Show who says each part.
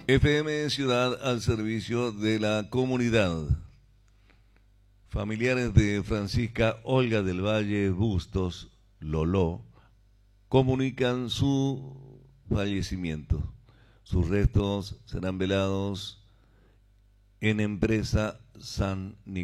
Speaker 1: FM Ciudad al servicio de la comunidad. Familiares de Francisca Olga del Valle Bustos, Loló, comunican su fallecimiento. Sus restos serán velados en Empresa San Nicolás.